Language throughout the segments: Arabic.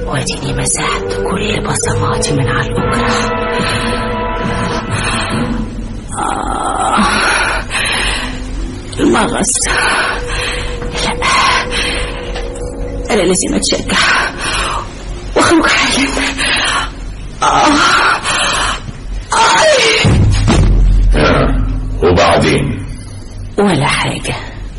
واديني مسحت كل بصماتي من على الأجرة. المغص. لا، أنا لازم أتشجع وأخرج حالا. وبعدين؟ ولا حاجة.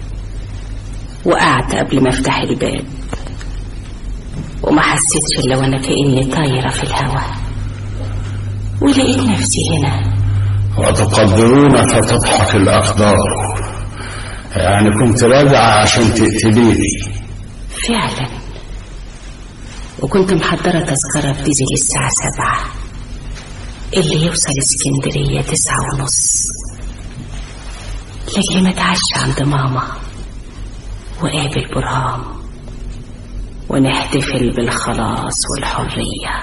وقعت قبل ما افتح الباب وما حسيتش الا وانا كأني طايرة في الهواء، ولقيت نفسي هنا. وتقدرون فتضحك الأقدار، يعني كنت راجعة عشان تقتليني؟ فعلا، وكنت محضرة تذكرة بتنزل الساعة 7 اللي يوصل اسكندرية 9:30 لأجل ما اتعشى عند ماما وقابل برهام ونحتفل بالخلاص والحرية.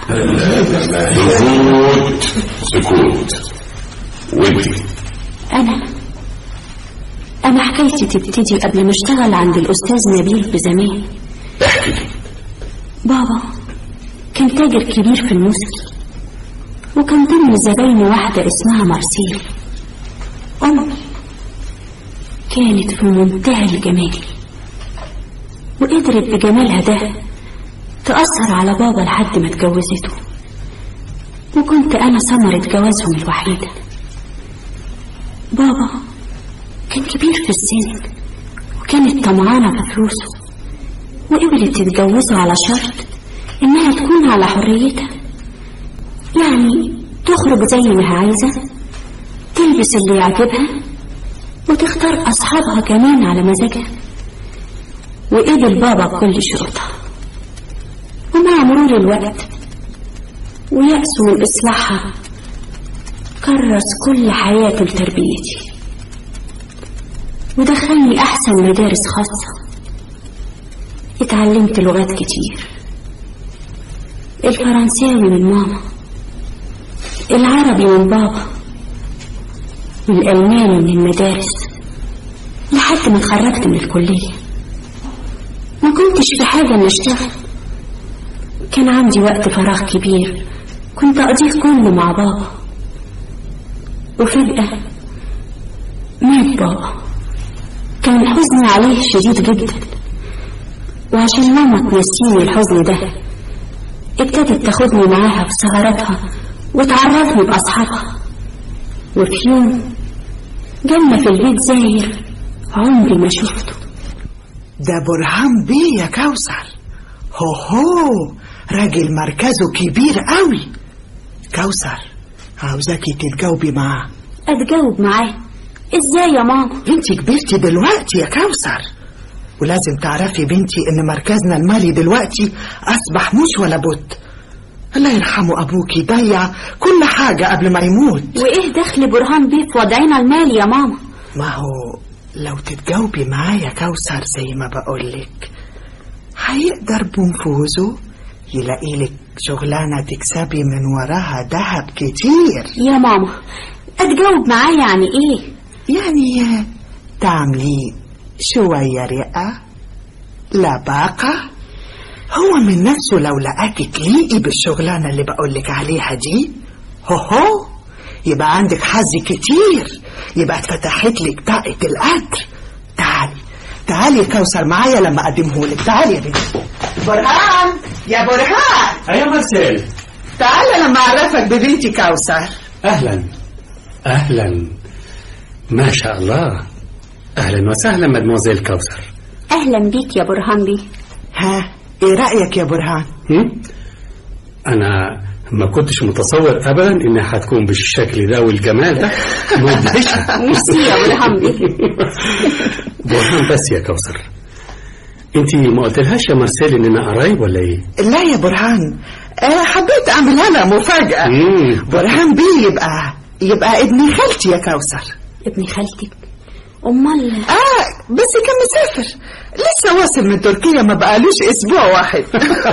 سكوت. وانتي؟ أنا حكايتي تبتدي قبل ما اشتغل عند الأستاذ نبيل بزمان. احكي لي. بابا كان تاجر كبير في الموسيقى، وكان ضمن زباينه واحدة اسمها مارسيل. أمي كانت في منتهى الجمال، وقدرت بجمالها ده تأثر على بابا لحد ما اتجوزته، وكنت أنا ثمرة جوازهم الوحيدة. بابا كان كبير في السن وكانت طمعانة في فلوسه، وقبلت تتجوزه على شرط إنها تكون على حريتها، يعني تخرج زي ما هي عايزة، تلبس اللي يعجبها، وتختار أصحابها كمان على مزاجها. وقبل بابا بكل شروطها، ومع مرور الوقت ويأسه من إصلاحها كرس كل حياته لتربيتي، ودخلني أحسن مدارس خاصة. اتعلمت لغات كتير، الفرنساوي من ماما، العربي من بابا، والألماني من المدارس، لحد ما اتخرجت من الكلية. ما كنتش في حاجة ان اشتغل، كان عندي وقت فراغ كبير كنت اقضيه كله مع بابا. وفجأة مات بابا، كان حزني عليه شديد جدا، وعشان ماما تنسيني الحزن ده ابتدت تاخدني معاها في سهراتها وتعرفني بأصحابها. وفي يوم جالنا في البيت زاير عمري ما شفته. ده برهام بيه يا كوثر. هو راجل مركزه كبير قوي. كوثر عاوزاكي تتجاوبي معاه. اتجاوب معاه ازاي يا ماما؟ انتي كبرتي دلوقتي يا كوثر، ولازم تعرفي بنتي ان مركزنا المالي دلوقتي اصبح مش ولا بد. الله يرحمه ابوكي ضيع كل حاجة قبل ما يموت. وايه دخل برهان بيه في وضعنا المالي يا ماما؟ ما هو لو تتجاوبي معايا كوثر زي ما بقولك، هيقدر بنفوذه يلاقيلك شغلانة تكسبي من وراها دهب كتير. يا ماما اتجاوب معايا يعني ايه؟ يعني تعملي شوية رئة لباقة. هو من نفسه لو لقاكي تليقي بالشغلانة اللي بقولك عليها دي، هو يبقى عندك حظ كتير، يبقى اتفتحت لك طاقة القدر. تعالي يا كوثر معايا لما اقدمهولك. تعالي يا بنتي. برهان يا برهان. ايوه مارسيل. تعالى لما اعرفك ببنتي كوثر. اهلا ما شاء الله. اهلا وسهلا مدموزيل كوثر. اهلا بيك يا برهان بيه. ها ايه رأيك يا برهان؟ انا ما كنتش متصور ابدا انها هتكون بالشكل ده والجمال ده. مدهشه. ميرسي يا برهان بيه. برهان بس يا كوثر، انتي ما قلتلهاش يا مارسيل اننا قرايب ولا ايه؟ لا يا برهان، حبيت اعملها لها مفاجأة. برهان بيه يبقى ابن خالتي يا كوثر. ابن خالتك؟ امال بس كان مسافر لسه واصل من تركيا، ما بقالوش اسبوع واحد.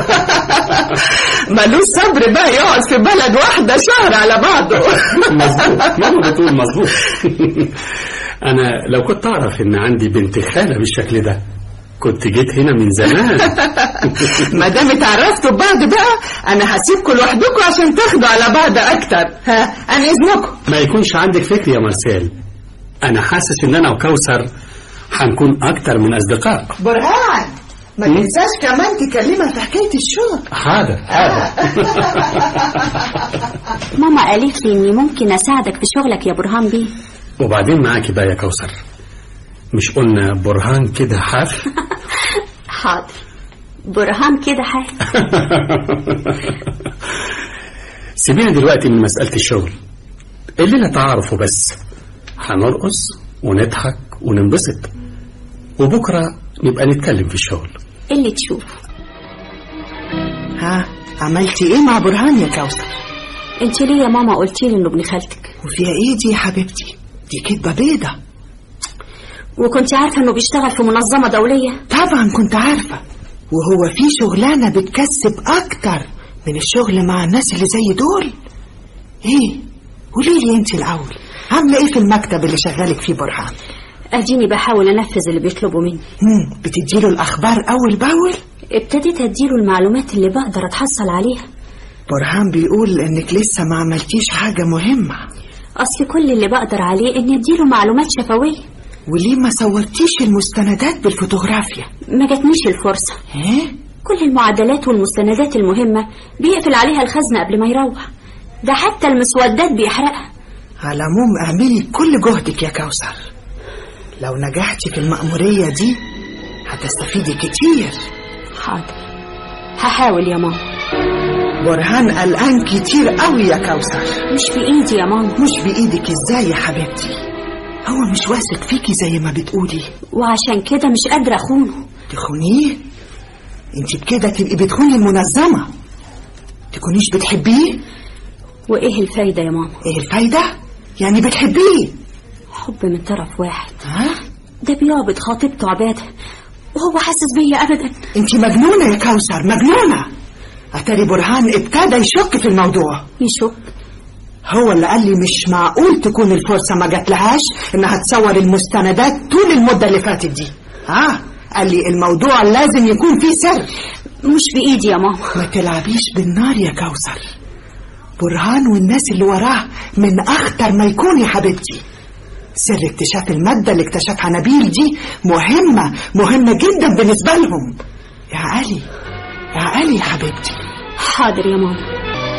مالوش صبر بقى يقعد في بلد واحدة شهر على بعضه. مظبوط، ماما بتقول مظبوط. انا لو كنت اعرف ان عندي بنت خالة بالشكل ده كنت جيت هنا من زمان. ما دام اتعرفتوا ببعض بقى انا هسيبكم لوحدكم عشان تاخدوا على بعض اكتر. ها انا اذنكم. ما يكونش عندك فكر يا مارسيل، انا حاسس ان انا وكوثر هنكون اكتر من اصدقاء. برهان ما تنساش كمان تكلمها في حكايه الشغل. حاضر. ماما قالت لي اني ممكن اساعدك في شغلك يا برهان بيه. وبعدين معاكي بقى يا كوثر، مش قلنا برهان كده حاف؟ حاضر، برهان كده حاف. سيبينا دلوقتي من مسألة الشغل، الليلة تعرفوا بس هنرقص ونضحك وننبسط، وبكرة نبقى نتكلم في الشغل اللي تشوف. ها عملتي ايه مع برهان يا كوثر؟ انت ليه يا ماما قلتي لي انه ابن خالتك؟ وفيها ايه دي يا حبيبتي؟ دي كدبه بيضه. وكنت عارفه انه بيشتغل في منظمه دوليه؟ طبعا كنت عارفه، وهو في شغلانه بتكسب اكتر من الشغل مع الناس اللي زي دول. ايه قوليلي انت الاول، عامله ايه في المكتب اللي شغالك فيه برهان؟ اديني بحاول انفذ اللي بيطلبوا مني. بتديله الاخبار اول باول؟ ابتديت اديله المعلومات اللي بقدر اتحصل عليها. برهان بيقول انك لسه ما عملتيش حاجه مهمه. اصل كل اللي بقدر عليه اني اديله معلومات شفويه. وليه ما صورتيش المستندات بالفوتوغرافيا؟ ما جاتنيش الفرصه. ايه؟ كل المعدلات والمستندات المهمه بيقفل عليها الخزنه قبل ما يروح، ده حتى المسودات بيحرقها. على العموم اعملي كل جهدك يا كوثر، لو نجحتي في المأمورية دي هتستفيدي كتير. حاضر هحاول يا ماما. برهان قلقان كتير قوي يا كوثر. مش بإيدي يا ماما. مش بإيدك ازاي يا حبيبتي؟ هو مش واثق فيكي زي ما بتقولي، وعشان كده مش قادرة أخونه. تخونيه؟ انت بكده تبقي بتخوني المنظمة، تكونيش بتحبيه. وإيه الفايدة يا ماما؟ ايه الفايدة؟ يعني بتحبيه؟ حب من طرف واحد. ها؟ ده بيعبد خطيبته عبادة وهو حاسس بيا أبدا. انت مجنونة يا كوثر، مجنونة. اتاري برهان ابتدى يشك في الموضوع. يشك؟ هو اللي قال لي مش معقول تكون الفرصة ما جاتلهاش انها تصور المستندات طول المدة اللي فاتت دي. قال لي الموضوع لازم يكون فيه سر. مش بإيدي يا ماما. ما تلعبيش بالنار يا كوثر، برهان والناس اللي وراه من أخطر ما يكون يا حبيبتي. سر اكتشاف المادة اللي اكتشفها نبيل دي مهمة جدا بالنسبة لهم. يا علي يا حبيبتي. حاضر يا ماما.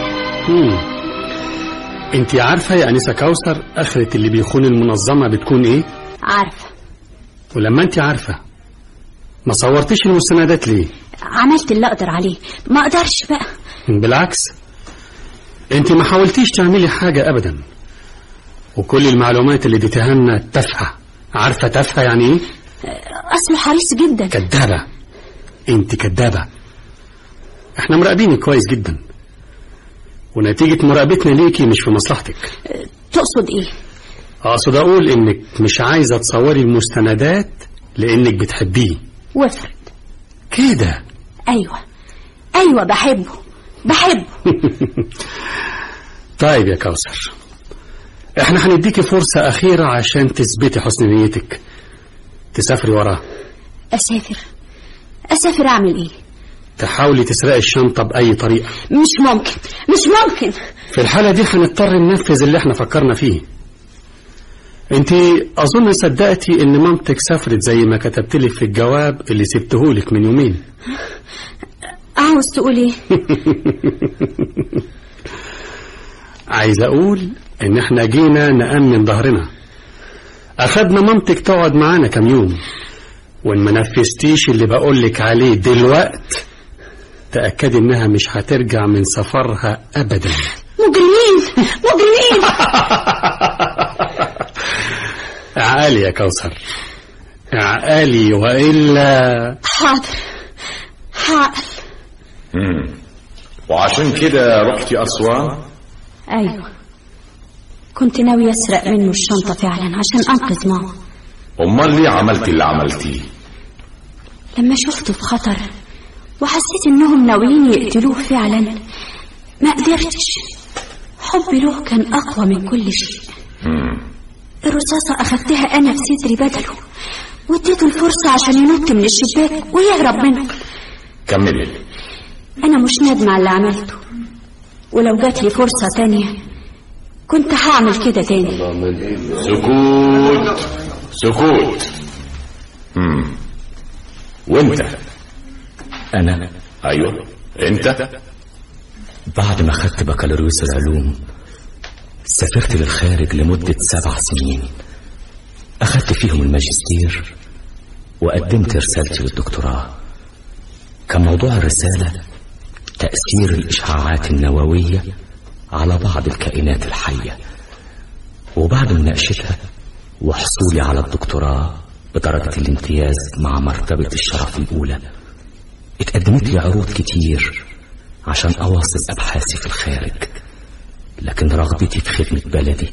انتي عارفة يا أنسة كوثر آخرة اللي بيخون المنظمة بتكون ايه؟ عارفة. ولما انتي عارفة ما صورتيش المستندات ليه؟ عملت اللي أقدر عليه، ما أقدرش بقى. بالعكس، انتي ما حاولتيش تعملي حاجة أبدا، وكل المعلومات اللي اديتها لنا تافهة. عارفة تافهة يعني ايه؟ أصله حريص جدا. كدابة، انتي كدابة. احنا مراقبينك كويس جدا، ونتيجة مراقبتنا ليكي مش في مصلحتك. تقصد ايه؟ اقصد اقول انك مش عايزة تصوري المستندات لانك بتحبيه. وافرض كده؟ ايوه بحبه. طيب يا كوثر، احنا هنديكي فرصة اخيرة عشان تثبتي حسن نيتك. تسافري وراه. اسافر اعمل ايه؟ تحاولي تسرقي الشنطة بأي طريقة. مش ممكن. في الحالة دي هنضطر ننفذ اللي احنا فكرنا فيه. انتي اظن صدقتي ان مامتك سافرت زي ما كتبتلك في الجواب اللي سبتهولك من يومين. عاوز تقول ايه؟ عايز اقول ان احنا جينا نأمن ظهرنا. اخدنا مامتك تقعد معانا كم يوم، وان ما نفذتيش اللي بقولك عليه دلوقت تأكد انها مش هترجع من سفرها ابدا. مجرمين. عقالي يا كوثر، عقالي وإلا. حاضر حاضر. وعشان كده رحتي أسوان؟ ايوه، كنت ناوي اسرق منه الشنطة فعلا عشان انقذ ماما. امال ليه عملتي اللي عملتيه؟ لما شفته في خطر وحسيت انهم ناويين يقتلوه فعلا ما قدرتش. حبي له كان اقوى من كل شيء. الرصاصة اخذتها انا في صدري بدله، واديته الفرصة عشان ينط من الشباك ويهرب منه. كملي. أنا مش ندمة على اللي عملته، ولو جات لي فرصة تانية كنت هعمل كده تاني. سكوت سكوت. وانت؟ أنا؟ أيوة انت. بعد ما خدت بكالوريوس العلوم سافرت للخارج لمدة 7 سنين، أخدت فيهم الماجستير وقدمت رسالتي للدكتوراه. كان موضوع الرسالة تأثير الإشعاعات النووية على بعض الكائنات الحية. وبعد مناقشتها وحصولي على الدكتوراه بدرجة الامتياز مع مرتبة الشرف الأولى، اتقدمت لي عروض كتير عشان أواصل أبحاثي في الخارج، لكن رغبتي في خدمة بلدي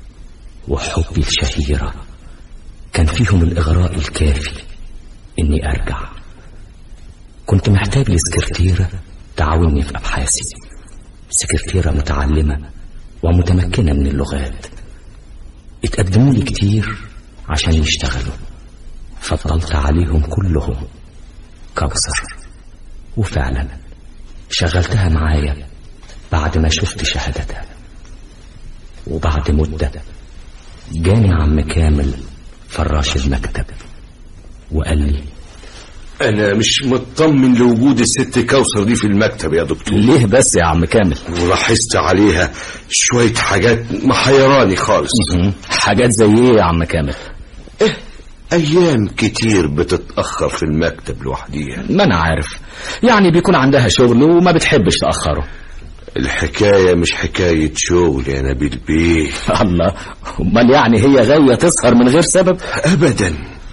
وحبي الشهيرة كان فيهم الإغراء الكافي إني أرجع. كنت محتاج لسكرتيرة تعاوني في أبحاثي، سكرتيرة متعلمة ومتمكنة من اللغات. اتقدموا لي كتير عشان يشتغلوا، فضلت عليهم كلهم كوثر، وفعلا شغلتها معايا بعد ما شفت شهادتها. وبعد مدة جاني عم كامل فراش المكتب وقال لي: أنا مش مطمن لوجود الست كوثر دي في المكتب يا دكتور. ليه بس يا عم كامل؟ ولاحظت عليها شوية حاجات محيراني خالص. حاجات زي ايه يا عم كامل؟ أيام كتير بتتأخر في المكتب لوحديها. ما أنا عارف، يعني بيكون عندها شغل وما بتحبش تأخره. الحكاية مش حكاية شغل يا نبيل بيه. الله، امال يعني هي غاوية تسهر من غير سبب؟ أبدا.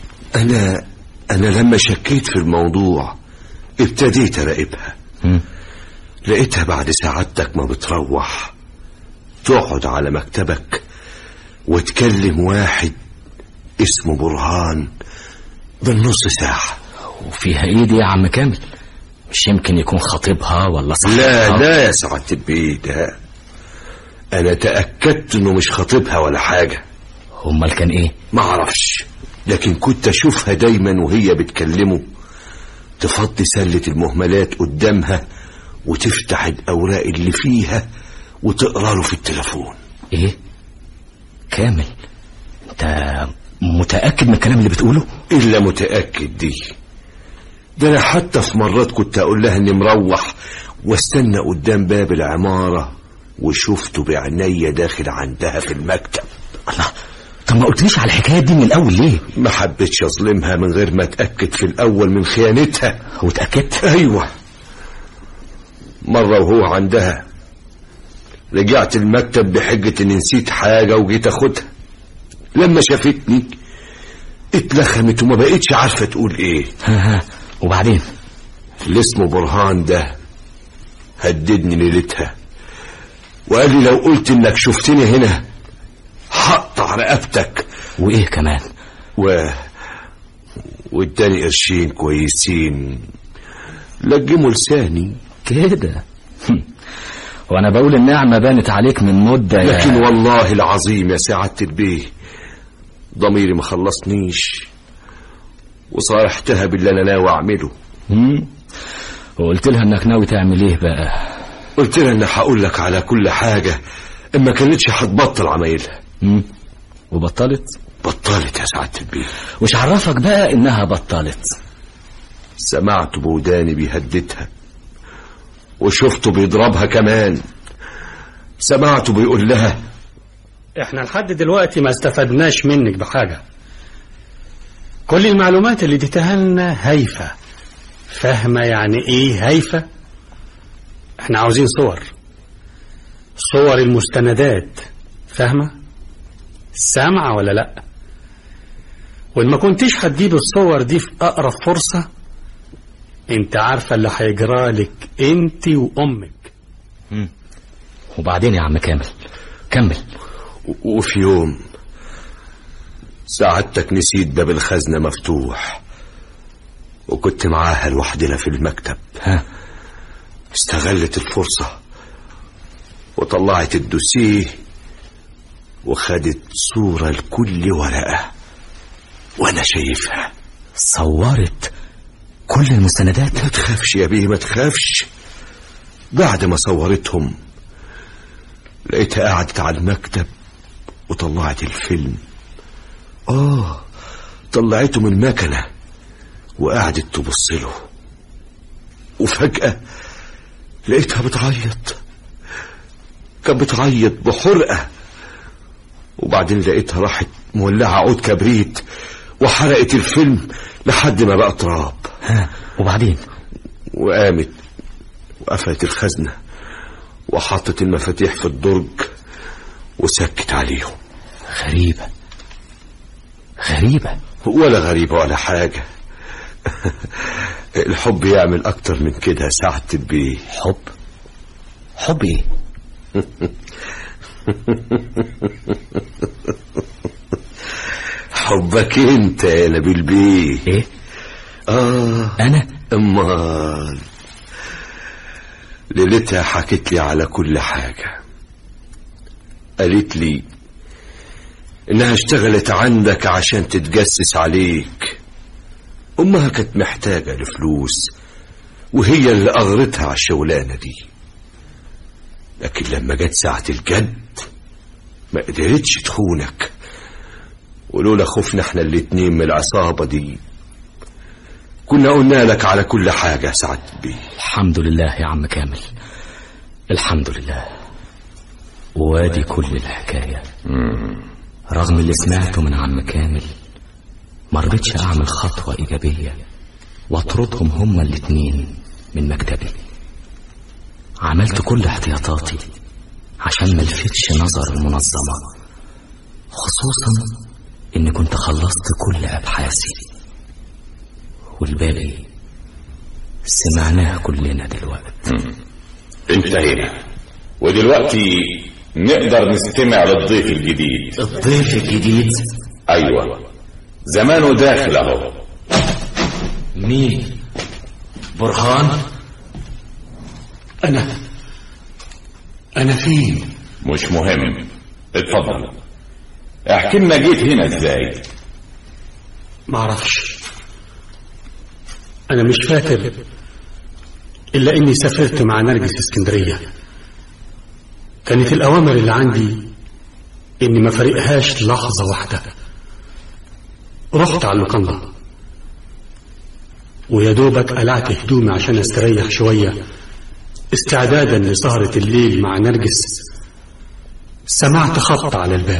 أنا لما شكيت في الموضوع ابتديت أراقبها. لقيتها بعد ساعتك ما بتروح تقعد على مكتبك وتكلم واحد اسمه برهان بالنص ساعة. وفيها ايه دي يا عم كامل؟ مش يمكن يكون خطيبها ولا صاحبها؟ لا يا سعادة البيه، ده أنا تأكدت إنه مش خطيبها ولا حاجة. امال كان ايه؟ ما اعرفش، لكن كنت أشوفها دايما وهي بتكلمه تفضي سلة المهملات قدامها وتفتح الأوراق اللي فيها وتقرأ له في التليفون. ايه كامل، انت متأكد من الكلام اللي بتقوله؟ إلا متأكد دي. ده أنا حتى في مرات كنت أقول لها إني مروح واستنى قدام باب العمارة وشفته بعناية داخل عندها في المكتب. الله، طب ما قلتليش على الحكاية دي من الأول ليه؟ ما حبيتش أظلمها من غير ما أتأكد في الأول من خيانتها. وتأكدت؟ أيوة. مرة وهو عندها رجعت المكتب بحجة إني نسيت حاجة وجيت أخدها. لما شافتني اتلخمت وما بقيتش عارفة تقول إيه. وبعدين؟ اللي اسمه برهان ده هددني ليلتها وقال لي لو قلت إنك شفتني هنا هقطع رقبتك. وإيه كمان؟ واداني قرشين كويسين لجموا لساني كده. وانا بقول النعمة بانت عليك من مدة لكن والله العظيم يا سعادة البيه ضميري ما خلصنيش وصارحتها باللي انا ناوي اعمله. وقلت لها انك ناوي تعمل ايه بقى؟ قلت لها ان هقول لك على كل حاجة اما كانتش هتبطل عمايلها. وبطلت؟ بطلت يا سعادة البيه. وش عرفك بقى انها بطلت؟ سمعت بوداني بيهددها وشفته بيضربها كمان. سمعته بيقول لها احنا لحد دلوقتي ما استفدناش منك بحاجة. كل المعلومات اللي اديتها لنا هايفة. فاهمة يعني ايه هايفة؟ احنا عاوزين صور المستندات. فاهمة؟ سامعة ولا لا؟ وإن ما كنتيش هتجيب الصور دي في أقرب فرصة انت عارفة اللي هيجرالك انت وأمك. وبعدين يا عم كامل كمل. وفي يوم سعادتك نسيت باب الخزنة مفتوح وكنت معاها لوحدنا في المكتب. استغلت الفرصة وطلعت الدوسيه وخدت صورة لكل ورقة وانا شايفها. صورت كل المستندات؟ ما تخافش يا بيه، ما تخافش. بعد ما صورتهم لقيتها قعدت على المكتب وطلعت الفيلم. طلعته من المكنة وقعدت تبص له، وفجأة لقيتها بتعيط. كانت بتعيط بحرقة. وبعدين لقيتها راحت مولعة عود كبريت وحرقت الفيلم لحد ما بقى تراب. وبعدين؟ وقامت وقفلت الخزنة وحطت المفاتيح في الدرج وسكت عليهم. غريبة. ولا غريبة ولا حاجة. الحب يعمل أكتر من كده سعادة البيه. حب إيه؟ حبك انت يا نبيل بيه. ايه؟ انا؟ امال ليلتها حكت لي على كل حاجة. قالت لي انها اشتغلت عندك عشان تتجسس عليك. امها كانت محتاجة لفلوس وهي اللي اغرتها على الشغلانة دي، لكن لما جت ساعة الجد ما قدرتش تخونك. ولولا خوفنا احنا الاتنين من العصابة دي كنا قلنا لك على كل حاجة سعد بيه. الحمد لله يا عم كامل، الحمد لله. وادي كل الحكاية. رغم اللي سمعته من عم كامل مرضتش اعمل خطوة ايجابية واطردهم هما الاتنين من مكتبي. عملت كل احتياطاتي عشان ملفتش نظر المنظمة، خصوصا اني كنت خلصت كل ابحاثي، والباقي سمعناها كلنا دلوقتي. انتهينا، ودلوقتي نقدر نستمع للضيف الجديد. الضيف الجديد؟ ايوه، زمانه داخل اهو. مين؟ برهان؟ انا فين؟ مش مهم، اتفضل احكي لنا جيت هنا ازاي. معرفش، انا مش فاكر الا اني سافرت مع نرجس اسكندرية. كانت الاوامر اللي عندي اني ما فرقهاش لحظة واحدة. رحت على اللوكاندا ويا دوبك قلعت هدومي عشان استريح شوية استعدادا لسهرة الليل مع نرجس. سمعت خبط على الباب.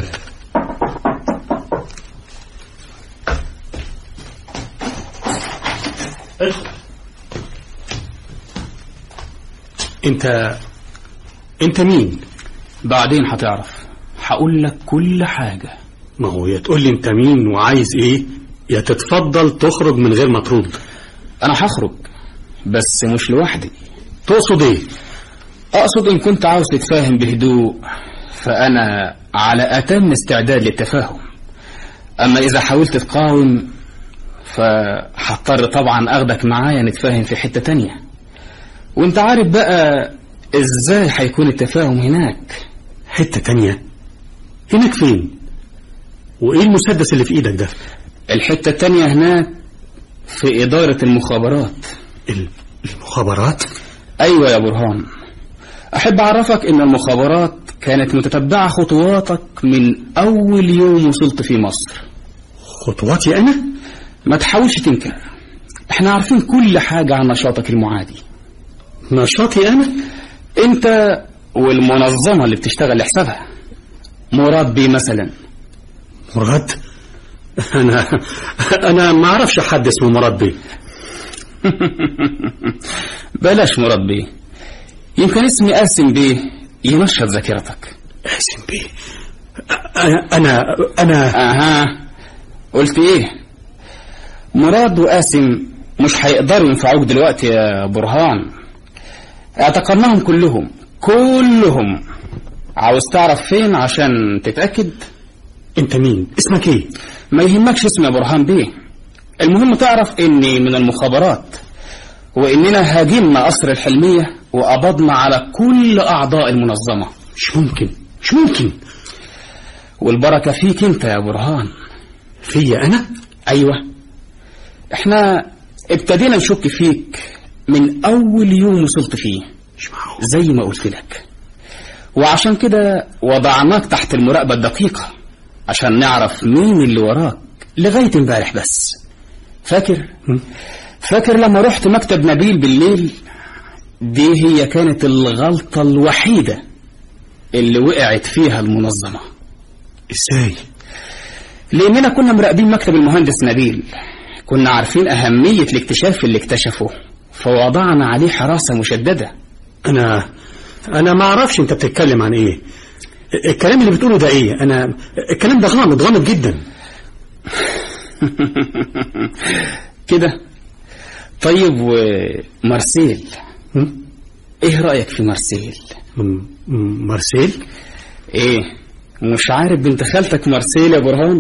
انت مين؟ بعدين هتعرف، هقول لك كل حاجة. ما هو يا تقول لي انت مين وعايز ايه، يا تتفضل تخرج من غير ما ترد. انا هخرج بس مش لوحدي. تقصد ايه؟ اقصد ان كنت عاوز تتفاهم بهدوء فانا على اتم استعداد للتفاهم، اما اذا حاولت تقاوم فهضطر طبعا اخدك معايا نتفاهم في حتة تانية، وانت عارف بقى ازاي هيكون التفاهم هناك. حتة تانية؟ هناك فين؟ وايه المسدس اللي في ايدك ده؟ الحتة التانية هناك في إدارة المخابرات. المخابرات؟ أيوة يا برهان، أحب أعرفك إن المخابرات كانت متتبعة خطواتك من أول يوم وصلت في مصر. خطواتي أنا؟ ما تحاولش تنكر، احنا عارفين كل حاجة عن نشاطك المعادي. نشاطي أنا؟ أنت والمنظمة اللي بتشتغل لحسابها. مراد بيه مثلا. مراد؟ أنا ما أعرفش حد اسمه مراد بيه. بلاش مراد بيه، يمكن اسمي قاسم بيه ينشط ذاكرتك. قاسم بيه؟ أنا قلت إيه؟ مراد وقاسم مش هيقدروا ينفعوك دلوقتي يا برهان. اعتقلناهم كلهم. عاوز تعرف فين عشان تتأكد؟ انت مين؟ اسمك ايه؟ ما يهمكش اسمي يا برهان بيه، المهم تعرف اني من المخابرات، واننا هاجمنا قصر الحلمية وقبضنا على كل اعضاء المنظمة. مش ممكن. والبركة فيك انت يا برهان. فيا انا؟ أيوة، احنا ابتدينا نشك فيك من أول يوم وصلت فيه زي ما قلت لك، وعشان كده وضعناك تحت المراقبة الدقيقة عشان نعرف مين اللي وراك لغاية امبارح بس. فاكر لما رحت مكتب نبيل بالليل؟ دي هي كانت الغلطة الوحيدة اللي وقعت فيها المنظمة. ازاي؟ لأننا كنا مراقبين مكتب المهندس نبيل، كنا عارفين أهمية الاكتشاف اللي اكتشفه، فوضعنا عليه حراسة مشددة. أنا ما أعرفش أنت بتتكلم عن إيه. الكلام اللي بتقوله ده إيه؟ الكلام ده غامض جدا. كده. طيب، ومارسيل؟ إيه رأيك في مارسيل؟ مارسيل؟ إيه، مش عارف بنت خالتك مارسيل يا برهان؟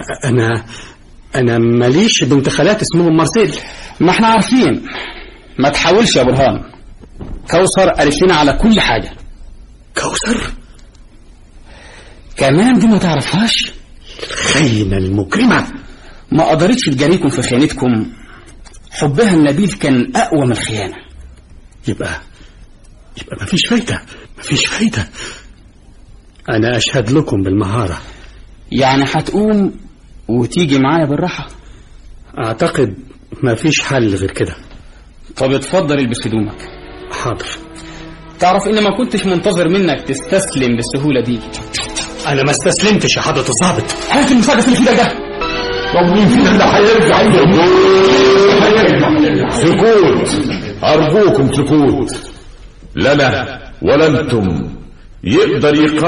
أنا ماليش بنت خالات اسمهم مارسيل. ما احنا عارفين. ما تحاولش يا برهان، كوثر قالت لنا على كل حاجة. كوثر؟ كمان دي ما تعرفهاش؟ الخاينة المجرمة ما قدرتش تجاريكم في خيانتكم. حبها النبيل كان أقوى من الخيانة. يبقى مفيش فايدة. أنا أشهد لكم بالمهارة. يعني هتقوم وتيجي معايا بالراحة؟ أعتقد مفيش حل غير كده. طب اتفضل البس هدومك. حاضر. تعرف إن ما كنتش منتظر منك تستسلم بالسهولة دي. أنا ما استسلمتش يا حضرة الضابط. هات المسدس اللي في ايدك ده. طب مين فينا اللي هيرجع؟ سكوت، أرجوكم سكوت. لا ولا أنتم يقدر